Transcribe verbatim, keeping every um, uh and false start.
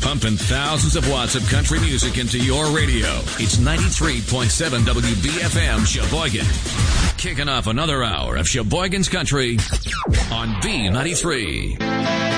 Pumping thousands of watts of country music into your radio. It's ninety-three point seven W B F M Sheboygan. Kicking off another hour of Sheboygan's Country on B ninety-three.